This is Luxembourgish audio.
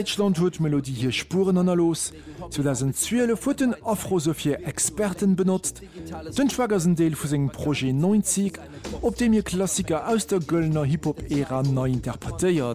Deutschland huet Melodie hier Spuren an los. 2012 huet den Afrosophie Experten benutzt. Den Schwagersen Deel vu segem Projekt 90, op dem ihr Klassiker aus der Göllner Hip-Hop-Ära neu interpretéiert.